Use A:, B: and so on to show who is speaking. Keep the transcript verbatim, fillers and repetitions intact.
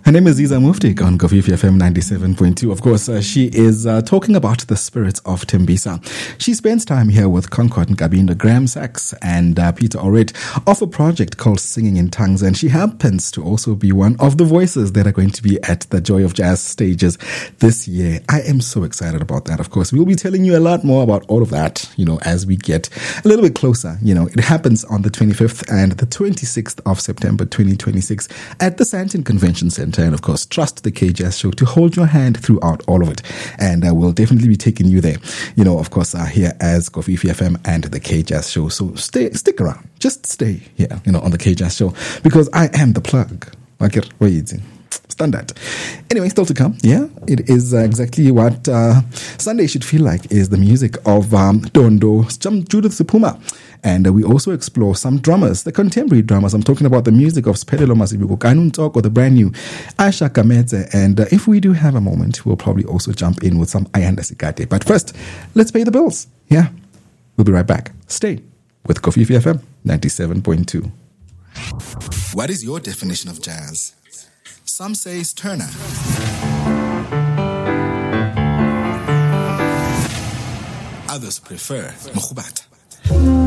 A: Her name is Ziza Muftik on Kofifi F M ninety-seven point two. Of course, uh, she is uh, talking about the spirits of Tembisa. She spends time here with Concord Nkabinda, Graham Sachs, and uh, Peter Orrit of a project called Singing in Tongues. And she happens to also be one of the voices that are going to be at the Joy of Jazz stages this year. I am so excited about that. Of course, we'll be telling you a lot more about all of that, you know, as we get a little bit closer. You know, it happens on the twenty-fifth and the twenty-sixth of September, twenty twenty-six at the Sandton Convention Center. And of course, trust the K Jazz Show to hold your hand throughout all of it. And uh, we'll definitely be taking you there, you know, of course, uh, here as Kofifi F M and the K Jazz Show. So stay, stick around. Just stay here, you know, on the K Jazz Show, because I am the plug. Standard. Anyway, still to come. Yeah, it is uh, exactly what uh, Sunday should feel like, is the music of um, Dondo, Judith Sipuma. And uh, we also explore some drummers, the contemporary drummers. I'm talking about the music of Spedelo Masibuko, Kanun Talk, or the brand new Aisha Kamete. And uh, if we do have a moment, we'll probably also jump in with some Ayanda Sikate. But first, let's pay the bills. Yeah, we'll be right back. Stay with Kofifi F M ninety-seven point two. What is your definition of jazz? Some say it's Turner. Others prefer Mkhubata.